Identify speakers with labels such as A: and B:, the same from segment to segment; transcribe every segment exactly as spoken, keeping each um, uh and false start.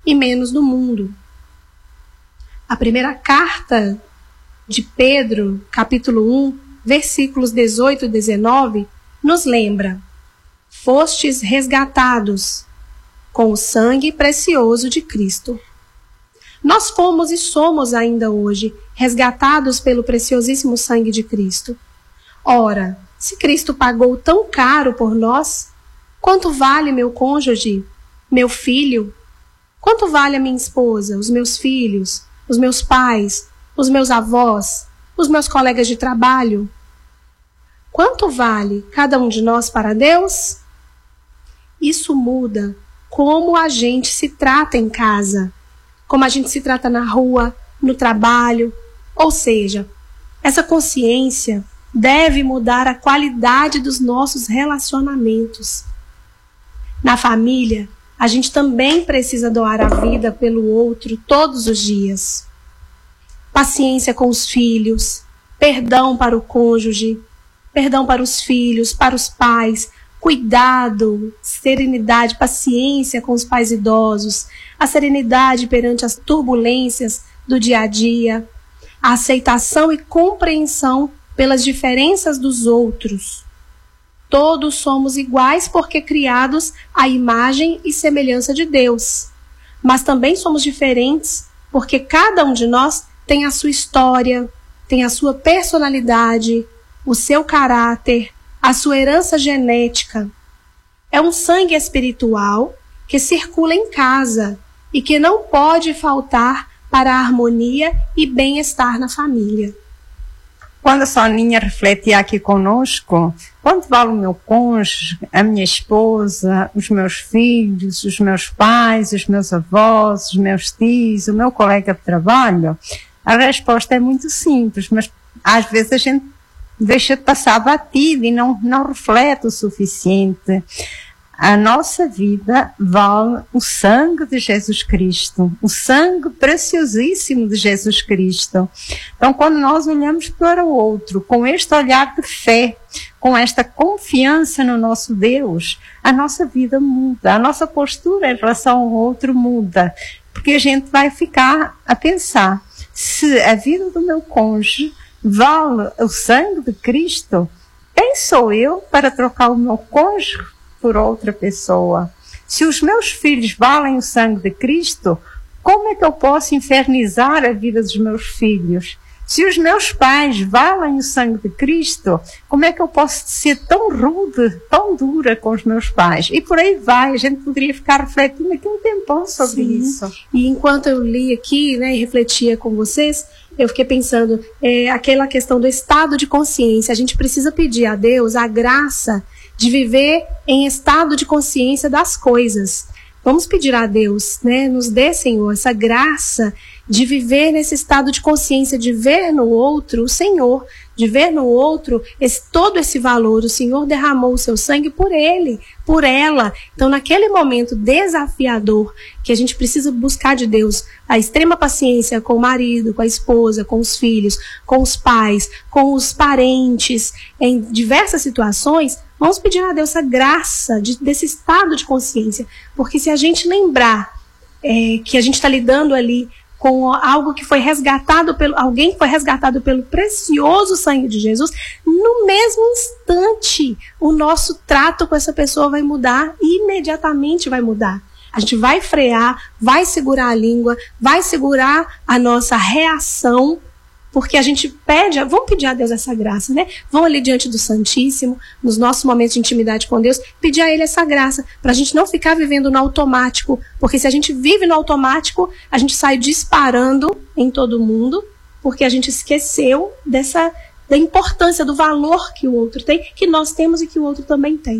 A: e menos do mundo. A primeira carta de Pedro, capítulo um, versículos dezoito e dezenove, nos lembra: fostes resgatados com o sangue precioso de Cristo. Nós fomos e somos ainda hoje resgatados pelo preciosíssimo sangue de Cristo. Ora, se Cristo pagou tão caro por nós, quanto vale meu cônjuge, meu filho? Quanto vale a minha esposa, os meus filhos, os meus pais, os meus avós, os meus colegas de trabalho? Quanto vale cada um de nós para Deus? Isso muda como a gente se trata em casa, como a gente se trata na rua, no trabalho. Ou seja, essa consciência deve mudar a qualidade dos nossos relacionamentos. Na família, a gente também precisa doar a vida pelo outro todos os dias. Paciência com os filhos, perdão para o cônjuge, perdão para os filhos, para os pais, cuidado, serenidade, paciência com os pais idosos, a serenidade perante as turbulências do dia a dia, a aceitação e compreensão pelas diferenças dos outros. Todos somos iguais porque criados à imagem e semelhança de Deus, mas também somos diferentes porque cada um de nós tem a sua história, tem a sua personalidade, o seu caráter, a sua herança genética. É um sangue espiritual que circula em casa e que não pode faltar para a harmonia e bem-estar na família.
B: Quando a Soninha refletia aqui conosco, quanto vale o meu cônjuge, a minha esposa, os meus filhos, os meus pais, os meus avós, os meus tios, o meu colega de trabalho, a resposta é muito simples, mas às vezes a gente deixa de passar batido e não, não reflete o suficiente. A nossa vida vale o sangue de Jesus Cristo, o sangue preciosíssimo de Jesus Cristo. Então, quando nós olhamos para o outro com este olhar de fé, com esta confiança no nosso Deus, a nossa vida muda, a nossa postura em relação ao outro muda, porque a gente vai ficar a pensar: se a vida do meu cônjuge vale o sangue de Cristo, quem sou eu para trocar o meu cônjuge por outra pessoa? Se os meus filhos valem o sangue de Cristo, como é que eu posso infernizar a vida dos meus filhos? Se os meus pais valem o sangue de Cristo, como é que eu posso ser tão rude, tão dura com os meus pais? E por aí vai, a gente poderia ficar refletindo aqui um tempão sobre
A: Sim.
B: isso.
A: E enquanto eu li aqui, né, e refletia com vocês, eu fiquei pensando, é, aquela questão do estado de consciência. A gente precisa pedir a Deus a graça de viver em estado de consciência das coisas. Vamos pedir a Deus, né, nos dê, Senhor, essa graça de viver nesse estado de consciência, de ver no outro o Senhor, de ver no outro esse, todo esse valor. O Senhor derramou o seu sangue por ele, por ela. Então, naquele momento desafiador, que a gente precisa buscar de Deus a extrema paciência com o marido, com a esposa, com os filhos, com os pais, com os parentes, em diversas situações, vamos pedir a Deus a graça de, desse estado de consciência. Porque se a gente lembrar é, que a gente está lidando ali com algo que foi resgatado pelo alguém que foi resgatado pelo precioso sangue de Jesus, no mesmo instante o nosso trato com essa pessoa vai mudar, imediatamente vai mudar. A gente vai frear, vai segurar a língua, vai segurar a nossa reação, porque a gente pede, vamos pedir a Deus essa graça, né? Vamos ali diante do Santíssimo, nos nossos momentos de intimidade com Deus, pedir a Ele essa graça, para a gente não ficar vivendo no automático, porque se a gente vive no automático, a gente sai disparando em todo mundo, porque a gente esqueceu dessa, da importância, do valor que o outro tem, que nós temos e que o outro também tem.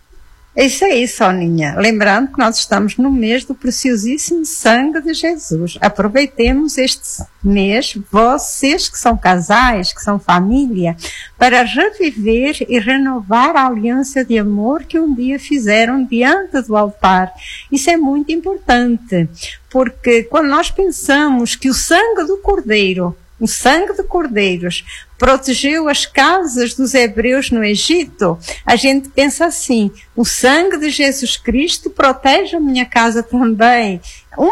B: É isso aí, Soninha. Lembrando que nós estamos no mês do preciosíssimo sangue de Jesus. Aproveitemos este mês, vocês que são casais, que são família, para reviver e renovar a aliança de amor que um dia fizeram diante do altar. Isso é muito importante, porque quando nós pensamos que o sangue do Cordeiro, o sangue de cordeiros, protegeu as casas dos hebreus no Egito, a gente pensa assim: o sangue de Jesus Cristo protege a minha casa também.